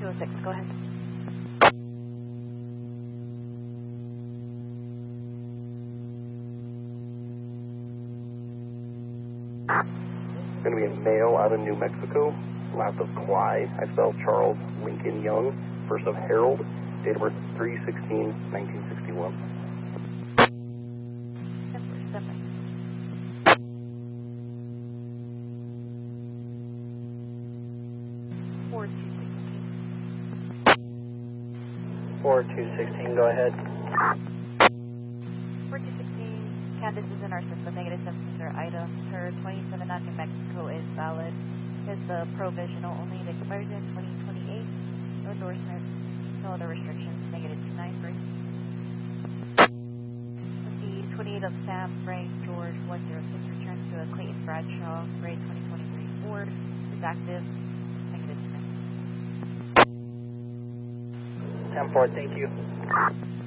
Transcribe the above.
206, go ahead. Going to be a male out of New Mexico, last of Clyde. I spelled Charles Lincoln Young, first of Harold, date of birth 3/16/1961. 4216, go ahead. 4216, Candace is in our system, negative 7 items. Her 27 on New Mexico is valid. Is the provisional only, it expires in 2028. No endorsements, no other restrictions, negative 293. The 28 of Sam Frank George 106 returns to a Clayton Bradshaw, grade 2023 Ford, is active, negative 293. 10-4, thank you.